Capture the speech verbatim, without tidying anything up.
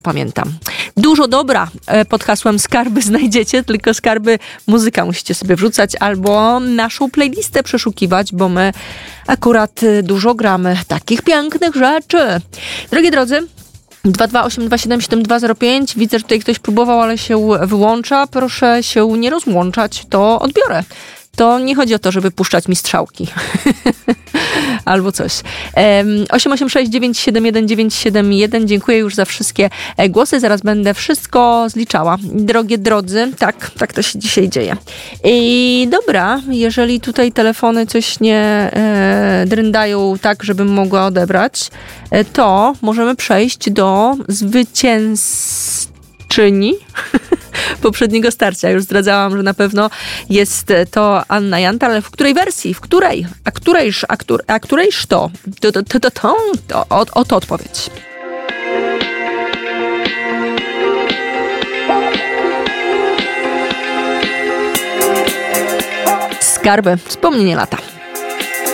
Pamiętam. Dużo dobra pod hasłem skarby znajdziecie, tylko skarby muzyka musicie sobie wrzucać albo naszą playlistę przeszukiwać, bo my akurat dużo gramy takich pięknych rzeczy. Drogie drodzy, dwa dwa osiem dwa siedem siedem dwa zero pięć. Widzę, że tutaj ktoś próbował, ale się wyłącza. Proszę się nie rozłączać, to odbiorę. To nie chodzi o to, żeby puszczać mi strzałki. Albo coś. osiem osiem sześć dziewięć siedem jeden dziewięć siedem jeden. Dziękuję już za wszystkie głosy. Zaraz będę wszystko zliczała. Drogie drodzy, tak, tak to się dzisiaj dzieje. I dobra, jeżeli tutaj telefony coś nie e, dryndają tak, żebym mogła odebrać, e, to możemy przejść do zwycięzczyni poprzedniego starcia. Już zdradzałam, że na pewno jest to Anna Janta, ale w której wersji? W której? A którejż? A, któr, a którejż to? To, to, to, to, to, to o, o to odpowiedź. Skarby. Wspomnienie lata.